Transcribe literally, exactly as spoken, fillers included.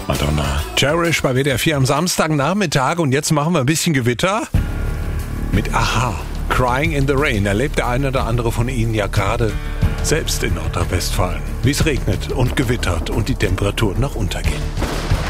Madonna. Cherish bei W D R vier am Samstagnachmittag. Und jetzt machen wir ein bisschen Gewitter mit Aha. Crying in the Rain. Erlebt der eine oder andere von Ihnen ja gerade selbst in Nordrhein-Westfalen, wie es regnet und gewittert und die Temperaturen nach unten gehen.